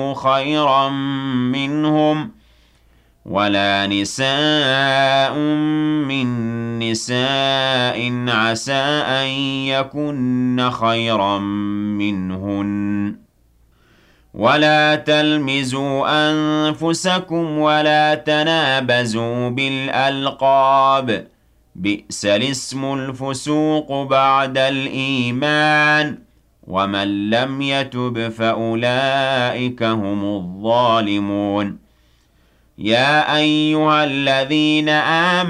خيرا منهم ولا نساء من نساء عسى أن يكن خيرا منهن ولا تلمزوا أنفسكم ولا تنابزوا بالألقاب بئس الاسم الفسوق بعد الإيمان ومن لم يتب فأولئك هم الظالمون يا أيها الذين آمنوا